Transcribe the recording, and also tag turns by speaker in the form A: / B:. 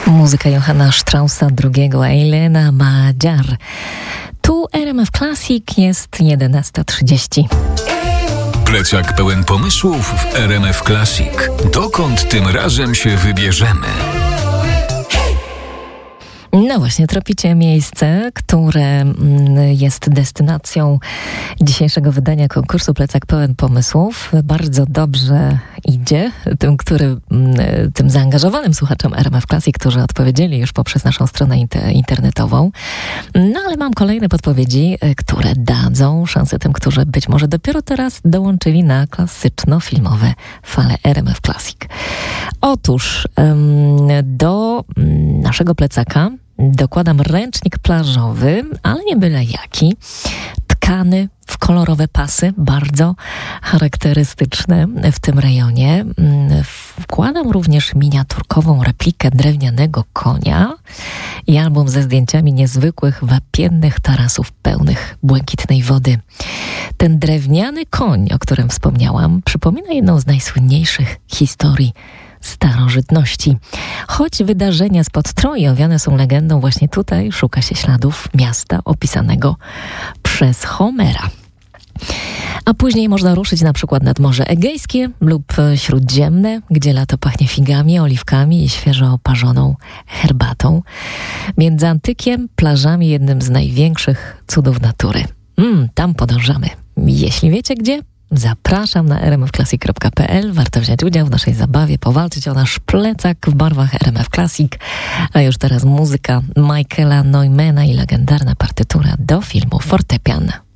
A: Muzyka Johanna Straussa II, Elena Madziar. Tu RMF Classic, jest 11:30.
B: Plecak pełen pomysłów w RMF Classic. Dokąd tym razem się wybierzemy?
A: No właśnie, tropicie miejsce, które jest destynacją dzisiejszego wydania konkursu Plecak pełen pomysłów. Bardzo dobrze idzie tym zaangażowanym słuchaczom RMF Classic, którzy odpowiedzieli już poprzez naszą stronę internetową. No ale mam kolejne podpowiedzi, które dadzą szansę tym, którzy być może dopiero teraz dołączyli na klasyczno-filmowe fale RMF Classic. Otóż do naszego plecaka dokładam ręcznik plażowy, ale nie byle jaki, tkany w kolorowe pasy, bardzo charakterystyczne w tym rejonie. Wkładam również miniaturkową replikę drewnianego konia i album ze zdjęciami niezwykłych, wapiennych tarasów pełnych błękitnej wody. Ten drewniany koń, o którym wspomniałam, przypomina jedną z najsłynniejszych historii starożytności. Choć wydarzenia spod Troi owiane są legendą, właśnie tutaj szuka się śladów miasta opisanego przez Homera. A później można ruszyć na przykład nad Morze Egejskie lub Śródziemne, gdzie lato pachnie figami, oliwkami i świeżo oparzoną herbatą. Między Antykiem, plażami, jednym z największych cudów natury. Tam podążamy. Jeśli wiecie gdzie, zapraszam na rmfclassic.pl. Warto wziąć udział w naszej zabawie, powalczyć o nasz plecak w barwach RMF Classic. A już teraz muzyka Michaela Neumana i legendarna partytura do filmu Fortepian.